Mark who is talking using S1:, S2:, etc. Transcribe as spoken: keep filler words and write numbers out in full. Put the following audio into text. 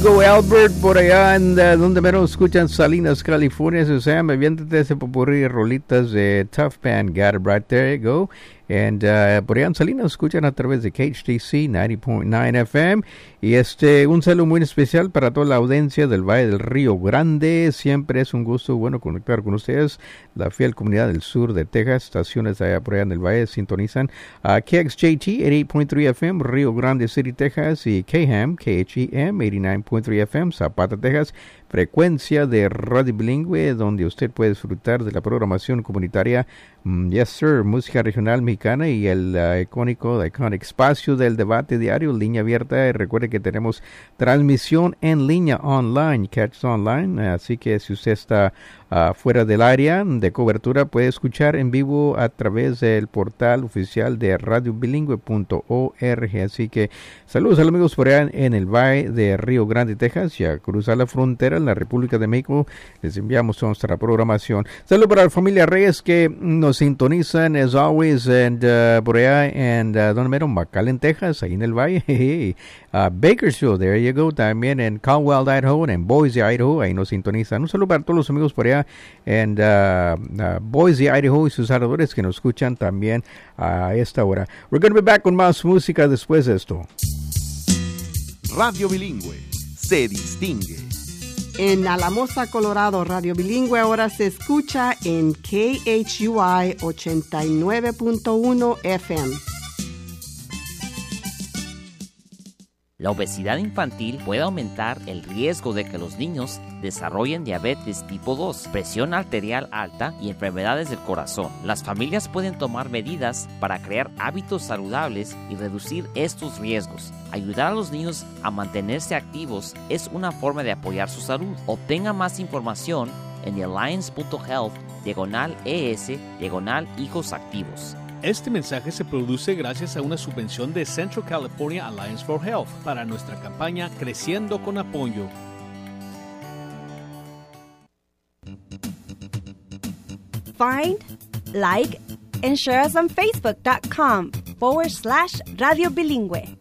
S1: Go Albert por allá en uh, donde menos escuchan Salinas, California. So Sam, aviéntate ese popurrí rolitas de Tough Band. Got it right there you go. And uh, por allá en Salinas escuchan a través de K H T C noventa punto nueve F M. Y este, un saludo muy especial para toda la audiencia del Valle del Río Grande. Siempre es un gusto, bueno, conectar con ustedes. La fiel comunidad del sur de Texas, estaciones allá por allá en el Valle sintonizan a K X J T ochenta y ocho punto tres F M, Río Grande City, Texas, y K H A M, K H E M ochenta y nueve punto tres F M, Zapata, Texas. Frecuencia de radio bilingüe, donde usted puede disfrutar de la programación comunitaria. Mm, yes, sir. Música regional mexicana y el uh, icónico, iconic espacio del debate diario, línea abierta. Y recuerde que tenemos transmisión en línea online, catch online. Así que si usted está uh, fuera del área de cobertura, puede escuchar en vivo a través del portal oficial de radio bilingüe punto org. Así que saludos a los amigos por allá en el Valle de Río Grande, Texas. Ya cruzar la frontera en la República de México, les enviamos nuestra programación. Saludos para la familia Reyes que nos sintonizan, as always, and, uh, por allá en uh, donde mero, McAllen, Texas, ahí en el Valle. uh, Bakersfield, there you go, también en Caldwell, Idaho, en Boise, Idaho, ahí nos sintonizan. Un saludo para todos los amigos por allá en uh, uh, Boise, Idaho, y sus alrededores que nos escuchan también a esta hora. We're going to be back con más música después de esto.
S2: Radio Bilingüe se distingue.
S3: En Alamosa, Colorado, Radio Bilingüe ahora se escucha en K H U I ochenta y nueve punto uno F M.
S4: La obesidad infantil puede aumentar el riesgo de que los niños desarrollen diabetes tipo dos, presión arterial alta y enfermedades del corazón. Las familias pueden tomar medidas para crear hábitos saludables y reducir estos riesgos. Ayudar a los niños a mantenerse activos es una forma de apoyar su salud. Obtenga más información en thealliance punto health diagonal es diagonal hijos activos.
S5: Este mensaje se produce gracias a una subvención de Central California Alliance for Health para nuestra campaña Creciendo con Apoyo.
S6: Find, like, and share us on Facebook dot com forward slash Radio Bilingüe.